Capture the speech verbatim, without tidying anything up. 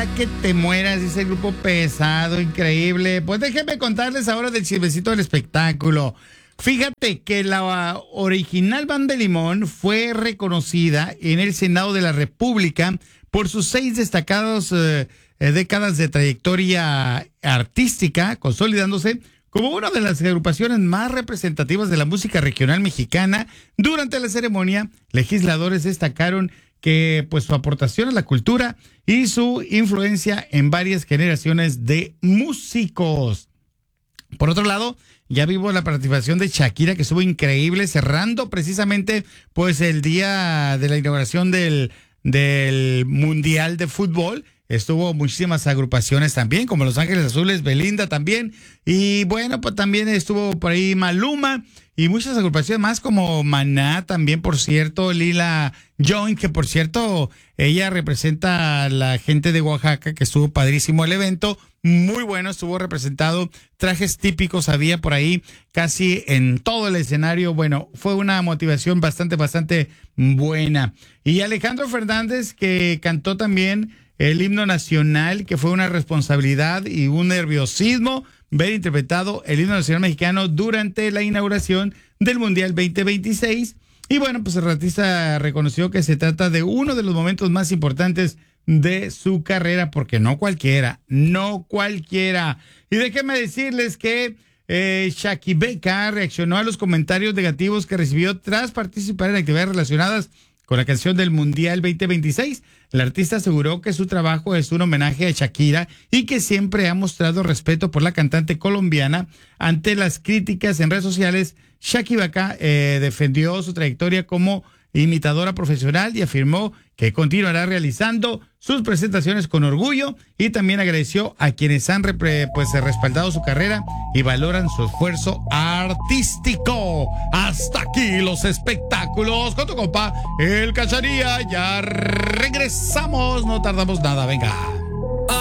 Ojalá que te mueras, dice el grupo Pesado, increíble. Pues déjenme contarles ahora del chismecito del espectáculo. Fíjate que la original Banda Limón fue reconocida en el Senado de la República por sus seis destacadas eh, décadas de trayectoria artística, consolidándose como una de las agrupaciones más representativas de la música regional mexicana. Durante la ceremonia, legisladores destacaron que pues su aportación a la cultura y su influencia en varias generaciones de músicos. Por otro lado, ya vimos la participación de Shakira, que estuvo increíble, cerrando precisamente pues el día de la inauguración del, del Mundial de Fútbol. Estuvo muchísimas agrupaciones también, como Los Ángeles Azules, Belinda también. Y bueno, pues también estuvo por ahí Maluma y muchas agrupaciones más como Maná también, por cierto, Lila Joint, que por cierto, ella representa a la gente de Oaxaca, que estuvo padrísimo el evento. Muy bueno, estuvo representado, trajes típicos había por ahí casi en todo el escenario. Bueno, fue una motivación bastante, bastante buena. Y Alejandro Fernández, que cantó también el himno nacional, que fue una responsabilidad y un nerviosismo ver interpretado el himno nacional mexicano durante la inauguración del Mundial veinte veintiséis. Y bueno, pues el artista reconoció que se trata de uno de los momentos más importantes de su carrera, porque no cualquiera, no cualquiera. Y déjenme decirles que eh, Shaki Beca reaccionó a los comentarios negativos que recibió tras participar en actividades relacionadas con la canción del Mundial veinte veintiséis. El artista aseguró que su trabajo es un homenaje a Shakira y que siempre ha mostrado respeto por la cantante colombiana. Ante las críticas en redes sociales, Shaki Beca eh, defendió su trayectoria como imitadora profesional y afirmó que continuará realizando sus presentaciones con orgullo, y también agradeció a quienes han repre, pues, respaldado su carrera y valoran su esfuerzo artístico. Hasta aquí los espectáculos con tu compa El Cachanilla. Ya regresamos, no tardamos nada, venga.